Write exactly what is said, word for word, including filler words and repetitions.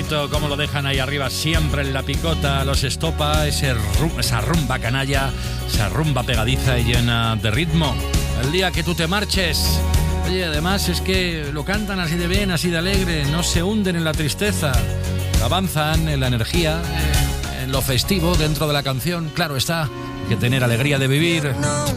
bonito cómo lo dejan ahí arriba siempre en la picota los Estopa, ese rum, esa rumba canalla, esa rumba pegadiza y llena de ritmo. El día que tú te marches. Oye, además es que lo cantan así de bien, así de alegre, no se hunden en la tristeza, avanzan en la energía, en lo festivo dentro de la canción. Claro está, hay que tener alegría de vivir.